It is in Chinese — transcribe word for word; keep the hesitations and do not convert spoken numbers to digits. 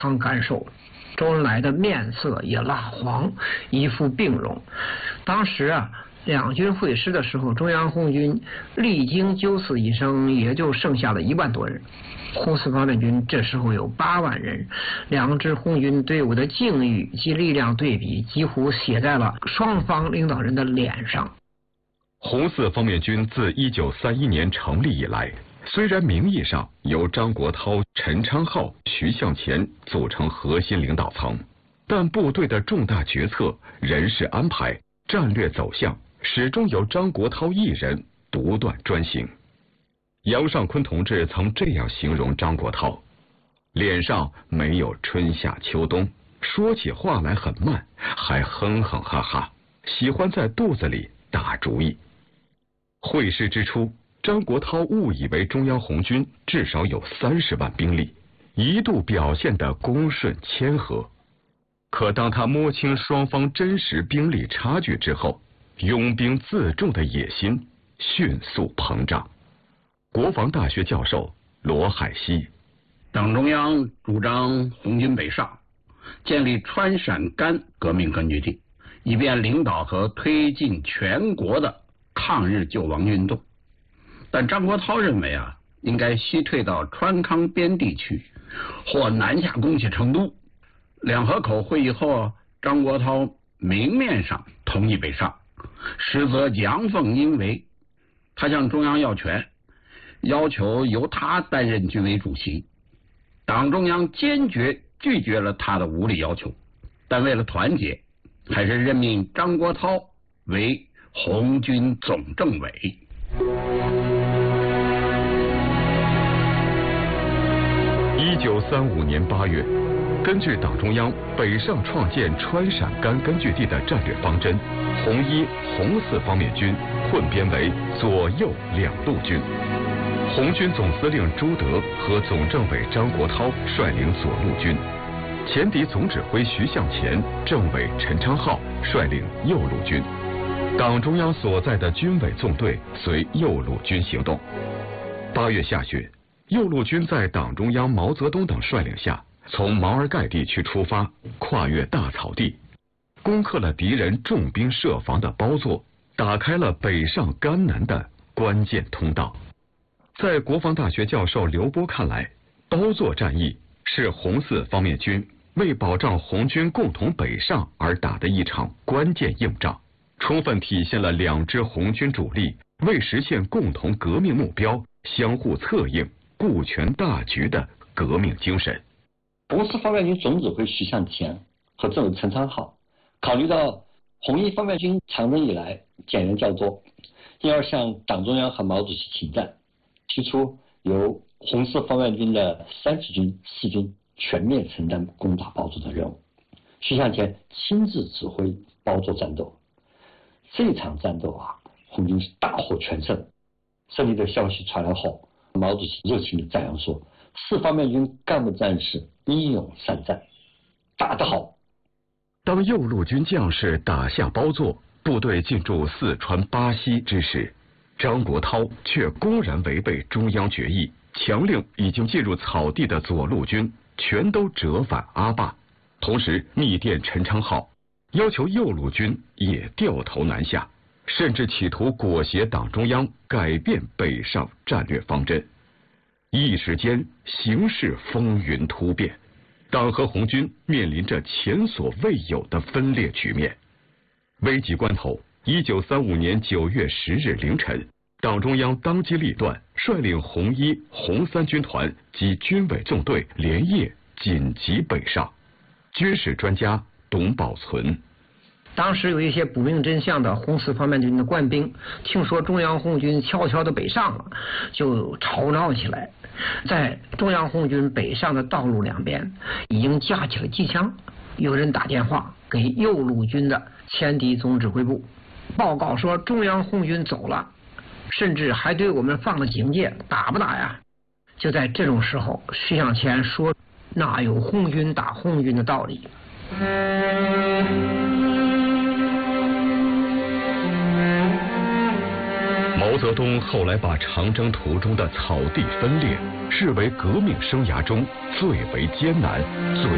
常干瘦，周恩来的面色也蜡黄，一副病容。当时啊，两军会师的时候，中央红军历经九死一生，也就剩下了一万多人。红四方面军这时候有八万人，两支红军队伍的境遇及力量对比，几乎写在了双方领导人的脸上。 红四方面军自一九三一年成立以来，虽然名义上由张国焘、陈昌浩、徐向前组成核心领导层，但部队的重大决策、人事安排、战略走向，始终由张国焘一人独断专行。杨尚昆同志曾这样形容张国焘：脸上没有春夏秋冬，说起话来很慢，还哼哼哈哈，喜欢在肚子里打主意。会师之初，张国焘误以为中央红军至少有三十万兵力，一度表现得恭顺谦和。可当他摸清双方真实兵力差距之后，拥兵自重的野心迅速膨胀。国防大学教授罗海西： 党中央主张红军北上，建立川陕甘革命根据地，以便领导和推进全国的抗日救亡运动。但张国焘认为啊，应该西退到川康边地区，或南下攻取成都。两河口会议后，张国焘明面上同意北上，实则阳奉阴违。他向中央要权，要求由他担任军委主席。党中央坚决拒绝了他的无理要求，但为了团结，还是任命张国焘为红军总政委。 一九三五年八月，根据党中央北上创建川陕甘根据地的战略方针，红一、红四方面军混编为左右两路军。红军总司令朱德和总政委张国焘率领左路军，前敌总指挥徐向前、政委陈昌浩率领右路军。党中央所在的军委纵队随右路军行动。八月下旬，右路军在党中央毛泽东等率领下，从毛尔盖地区出发，跨越大草地，攻克了敌人重兵设防的包座，打开了北上甘南的关键通道。在国防大学教授刘波看来，包座战役是红四方面军为保障红军共同北上而打的一场关键硬仗，充分体现了两支红军主力为实现共同革命目标相互策应、顾全大局的革命精神。 红四方面军总指挥徐向前和政委陈昌浩考虑到红一方面军长征以来减员较多，因而向党中央和毛主席请战，提出由红四方面军的三十军、四军全面承担攻打包座的任务。徐向前亲自指挥包座战斗。这场战斗啊，红军是大获全胜。胜利的消息传来后，毛主席热情地赞扬说：“四方面军干部战士英勇善战，打得好。” 当右路军将士打下包座，部队进驻四川巴西之时，张国焘却公然违背中央决议，强令已经进入草地的左路军全都折返阿坝，同时密电陈昌浩，要求右路军也掉头南下，甚至企图裹挟党中央改变北上战略方针。一时间，形势风云突变，党和红军面临着前所未有的分裂局面。危急关头，一九三五年九月十日凌晨，党中央当机立断，率领红一、红三军团及军委纵队连夜紧急北上。军事专家董宝存： 当时有一些不明真相的红四方面军的官兵，听说中央红军悄悄的北上了，就吵闹起来。在中央红军北上的道路两边，已经架起了机枪。有人打电话给右路军的前敌总指挥部，报告说中央红军走了，甚至还对我们放了警戒，打不打呀？就在这种时候，徐向前说：“哪有红军打红军的道理？” 毛泽东后来把长征途中的草地分裂视为革命生涯中最为艰难、最